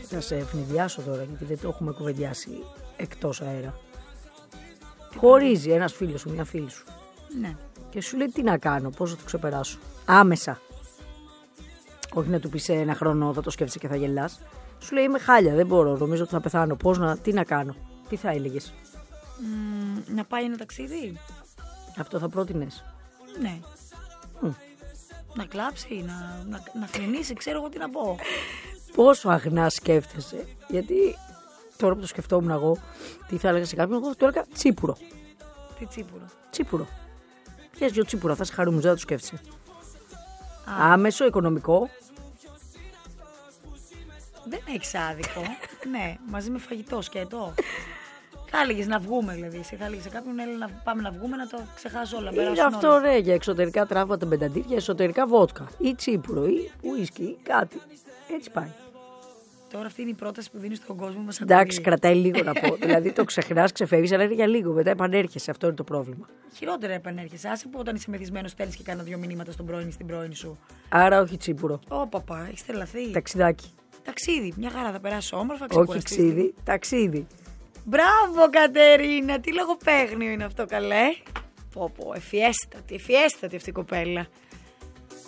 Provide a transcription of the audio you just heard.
Θα σε ευνηδιάσω τώρα, γιατί δεν το έχουμε κουβεντιάσει εκτός αέρα. Χωρίζει ένας φίλος σου, μια φίλη σου. Ναι. Και σου λέει τι να κάνω, πώς θα το ξεπεράσω. Άμεσα. Όχι να του πεις ένα χρόνο θα το σκέφτεσαι και θα γελάς. Σου λέει είμαι χάλια, δεν μπορώ, νομίζω ότι θα πεθάνω. Τι να κάνω, τι θα έλεγες? Να πάει ένα ταξίδι. Αυτό θα πρότεινες? Ναι. Να κλάψει, να θρηνήσει, ξέρω εγώ τι να πω. Πόσο αγνά σκέφτεσαι, γιατί τώρα που το σκεφτόμουν εγώ, τι θα έλεγα σε κάποιον, εγώ του έλεγα τσίπουρο. Τι τσίπουρο? Τσίπουρο. Πιες δυο τσίπουρα, θα σε χαρούμουν, δεν θα το σκέφτεσαι. Άμεσο, οικονομικό. Δεν έχεις άδικο. Ναι, μαζί με φαγητό σκέτο. Θα έλεγες να βγούμε δηλαδή. Θα έλεγες σε κάποιον να πάμε να βγούμε, να το ξεχάσω όλα. Είναι αυτό ωραία για εξωτερικά τραύματα μπενταντήρια, εσωτερικά βότκα. Ή τσίπουρο, ή ουίσκι, ή κάτι. Έτσι πάει. Τώρα αυτή είναι η πρόταση που δίνει στον κόσμο μας. Εντάξει, κρατάει λίγο να πω. Δηλαδή το ξεχνάς, ξεφεύγεις, αλλά είναι για λίγο. Μετά επανέρχεσαι. Αυτό είναι το πρόβλημα. Χειρότερα επανέρχεσαι. Άσε που όταν είσαι μεθυσμένος στέλνεις και κάνα 2 μηνύματα στον πρώην ή στην πρώην σου. Άρα όχι τσίπουρο. Ω παπά, έχεις τρελαθεί. Ταξιδάκι. Ταξίδι. Μια χαρά θα περάσει όμορφα, όχι ξύδι, ταξίδι. Μπράβο Κατερίνα, τι λογοπαίγνιο είναι αυτό καλέ. Πω, εφιέστατη αυτή η κοπέλα.